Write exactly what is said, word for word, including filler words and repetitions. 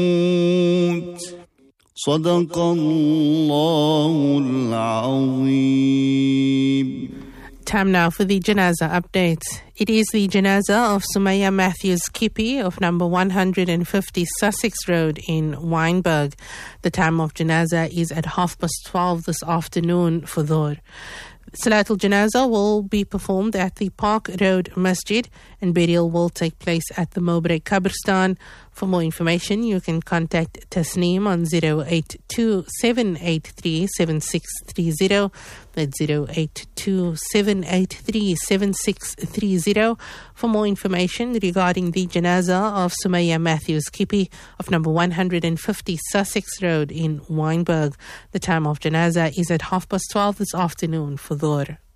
صدق الله العظيم. Time now for the Janazah update. It is the Janazah of Sumaya Matthews Kippy of number one hundred fifty Sussex Road in Wynberg. The time of Janazah is at half past twelve this afternoon for Dhuhr. Salatul Janazah will be performed at the Park Road Masjid and burial will take place at the Mowbray Qabristan. For more information, you can contact Tasneem on zero eight two seven eight three seven six three zero. That's zero eight two seven eight three seven six three zero. For more information regarding the Janazah of Sumaya Matthews Kippy of number one hundred fifty Sussex Road in Wynberg. The time of Janazah is at half past twelve this afternoon for Dhuhr.